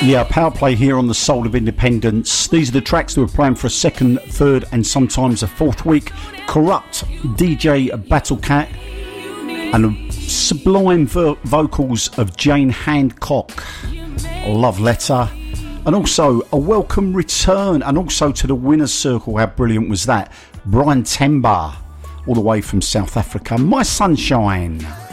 Yeah, Power Play here on the Soul of Independence. These are the tracks that we're playing for a second, third and sometimes a fourth week. Corrupt, DJ Battle Cat, and sublime vocals of Jane Hancock. Love Letter. And also a welcome return, and also to the winner's circle. How brilliant was that? Brian Temba, all the way from South Africa. My Sunshine.